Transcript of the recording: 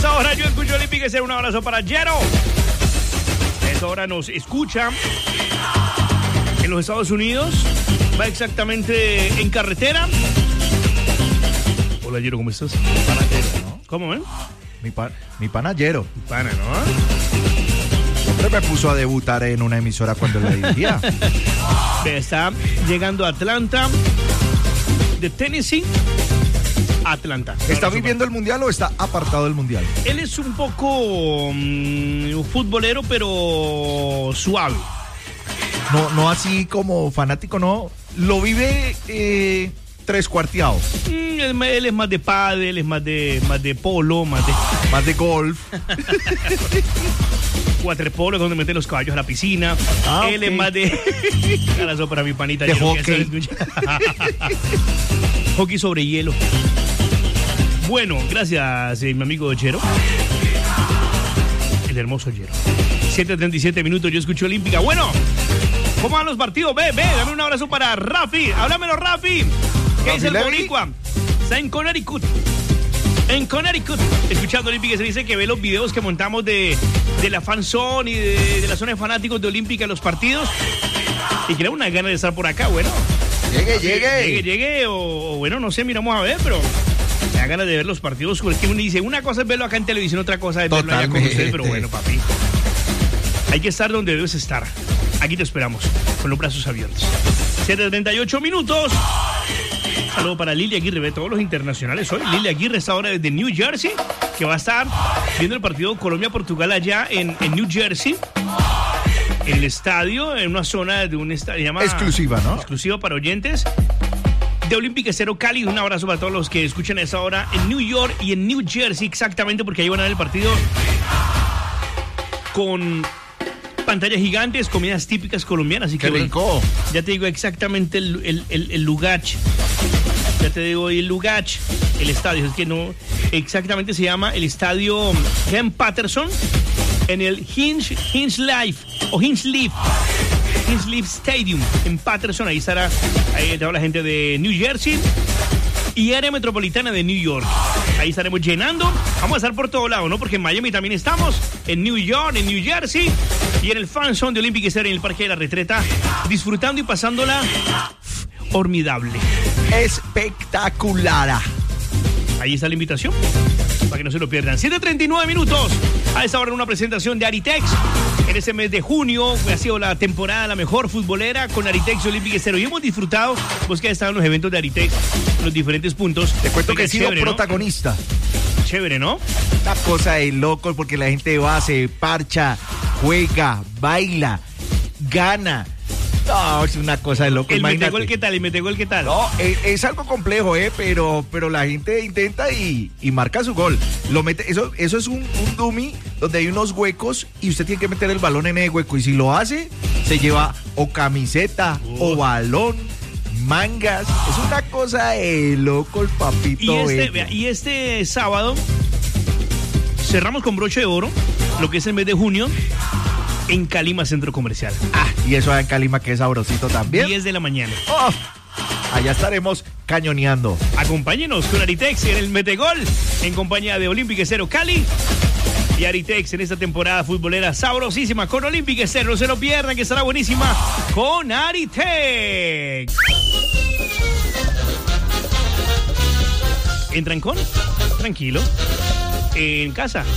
esa hora yo escucho Olímpica Estéreo. Un abrazo para Jero. A esa hora nos escucha en los Estados Unidos. Va exactamente en carretera. Hola, Jero, ¿cómo estás? Panallero, ¿no? ¿Cómo, Mi panallero. Mi pana, ¿no? Siempre me puso a debutar en una emisora cuando la dirigía. Está llegando a Atlanta, de Tennessee, Atlanta. ¿Está viviendo el mundial o está apartado del mundial? Él es un poco futbolero, pero suave. No así como fanático, no. Lo vive tres cuarteado. Él es más de pádel, es más de polo, más de golf. Waterpolo, donde meten los caballos a la piscina. Él es más de... Carazo para mi panita. De hockey. Hockey sobre hielo. Bueno, gracias, mi amigo Jero. El hermoso Jero. 7:37 minutos, yo escucho Olímpica. Bueno, ¿cómo van los partidos? Ve, dame un abrazo para Rafi. Háblamelo, Rafi. ¿Qué dice el boricua? Está en Connecticut. En Connecticut, escuchando Olímpica, se dice que ve los videos que montamos de la fan zone y de la zona de fanáticos de Olímpica en los partidos. Y tiene una gana de estar por acá, bueno. Llegue, o bueno, no sé, miramos a ver, pero me da ganas de ver los partidos. Porque uno dice, una cosa es verlo acá en televisión, otra cosa es verlo allá con ustedes, pero bueno, papi. Hay que estar donde debes estar. Aquí te esperamos, con los brazos abiertos. 7:38 minutos. Saludo para Lili Aguirre, ve todos los internacionales hoy. Lili Aguirre está ahora desde New Jersey, que va a estar viendo el partido Colombia-Portugal allá en New Jersey, en el estadio, en una zona de un estadio llama exclusiva, ¿no? Exclusiva para oyentes de Olímpica Estéreo Cali. Un abrazo para todos los que escuchan a esa hora en New York y en New Jersey, exactamente, porque ahí van a ver el partido con pantallas gigantes, comidas típicas colombianas. Así que rico. Ya te digo exactamente el lugar. Ya te digo el lugar, el estadio. Es que no, exactamente se llama el estadio Ken Patterson en el Hinge Leaf Stadium en Patterson. Ahí estará toda la gente de New Jersey y área metropolitana de New York. Ahí estaremos llenando. Vamos a estar por todo lado, ¿no? Porque en Miami también estamos, en New York, en New Jersey y en el Fan Zone de Olímpica Estéreo en el Parque de la Retreta, disfrutando y pasándola formidable. Espectacular. Ahí está la invitación, para que no se lo pierdan. 7:39 minutos. A esta hora una presentación de Aritex. En este mes de junio ha sido la temporada la mejor futbolera con Aritex y Olímpica Estéreo. Y hemos disfrutado, vos que has estado en los eventos de Aritex, en los diferentes puntos. Te cuento que he sido protagonista. ¿No? Chévere, ¿no? Una cosa de loco, porque la gente va, se parcha, juega, baila, gana. No, es una cosa de loco. ¿El metegol qué tal? ¿El metegol qué tal? No, es algo complejo, pero la gente intenta y marca su gol. Lo mete, eso es un dummy donde hay unos huecos y usted tiene que meter el balón en ese hueco. Y si lo hace, se lleva o camiseta o balón, mangas. Es una cosa de loco el papito. Y este sábado cerramos con broche de oro lo que es el mes de junio en Calima Centro Comercial. Y eso en Calima que es sabrosito también. 10 de la mañana. Allá estaremos cañoneando. Acompáñenos con Aritex en el Metegol, en compañía de Olímpica Estéreo Cali y Aritex en esta temporada futbolera sabrosísima con Olímpica Estéreo. No se lo pierdan, que estará buenísima con Aritex. ¿En trancón? Tranquilo. En casa.